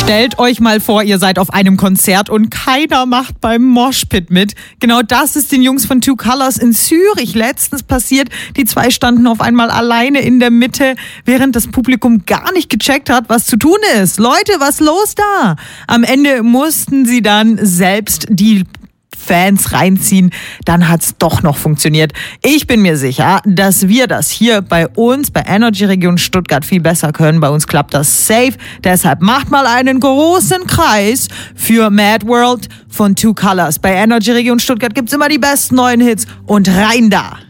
Stellt euch mal vor, ihr seid auf einem Konzert und keiner macht beim Moshpit mit. Genau das ist den Jungs von Two Colors in Zürich letztens passiert. Die zwei standen auf einmal alleine in der Mitte, während das Publikum gar nicht gecheckt hat, was zu tun ist. Leute, was los da? Am Ende mussten sie dann selbst die Fans reinziehen, dann hat's doch noch funktioniert. Ich bin mir sicher, dass wir das hier bei uns, bei Energy Region Stuttgart viel besser können. Bei uns klappt das safe. Deshalb macht mal einen großen Kreis für Mad World von Two Colors. Bei Energy Region Stuttgart gibt's immer die besten neuen Hits und rein da!